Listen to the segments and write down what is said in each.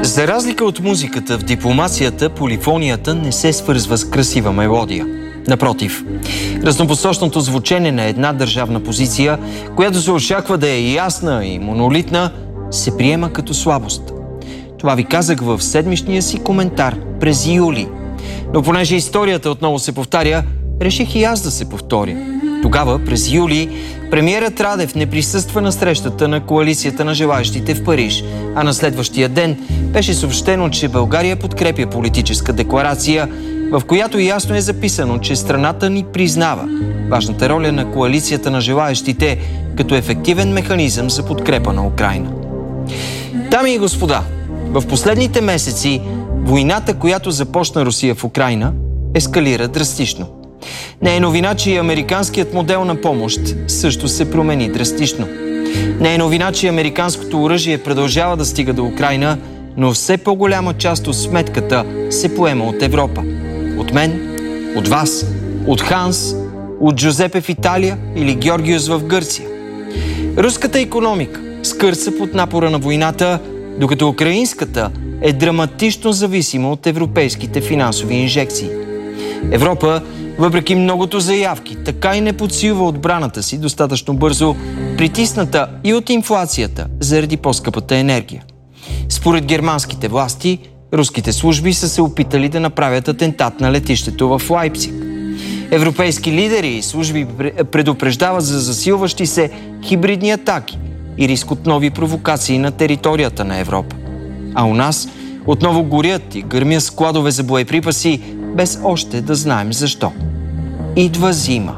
За разлика от музиката, в дипломацията полифонията не се свързва с красива мелодия. Напротив, разнопосочното звучене на една държавна позиция, която се очаква да е ясна и монолитна, се приема като слабост. Това ви казах в седмичния си коментар през юли. Но понеже историята отново се повтаря, реших и аз да се повторя. Тогава, през юли, премиерът Радев не присъства на срещата на коалицията на желаещите в Париж, а на следващия ден беше съобщено, че България подкрепя политическа декларация, в която ясно е записано, че страната ни признава важната роля на коалицията на желаещите като ефективен механизъм за подкрепа на Украйна. Дами и господа, в последните месеци войната, която започна Русия в Украйна, ескалира драстично. Не е новина, че и американският модел на помощ също се промени драстично. Не е новина, че американското оръжие продължава да стига до Украйна, но все по-голяма част от сметката се поема от Европа. От мен, от вас, от Ханс, от Джузепе в Италия или Георгиус в Гърция. Руската икономика скърца под напора на войната, докато украинската е драматично зависима от европейските финансови инжекции. Европа, въпреки многото заявки, така и не подсилва отбраната си достатъчно бързо, притисната и от инфлацията заради по-скъпата енергия. Според германските власти, руските служби са се опитали да направят атентат на летището в Лайпциг. Европейски лидери и служби предупреждават за засилващи се хибридни атаки и риск от нови провокации на територията на Европа. А у нас отново горят и гърмят складове за боеприпаси, без още да знаем защо. Идва зима.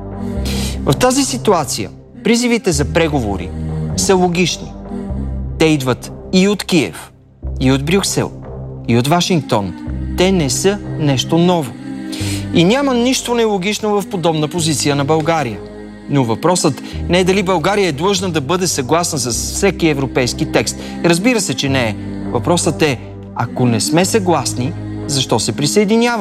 В тази ситуация призивите за преговори са логични. Те идват и от Киев, и от Брюксел, и от Вашингтон. Те не са нещо ново. И няма нищо нелогично в подобна позиция на България. Но въпросът не е дали България е длъжна да бъде съгласна с всеки европейски текст. Разбира се, че не е. Въпросът е, ако не сме съгласни, защо се присъединяваме?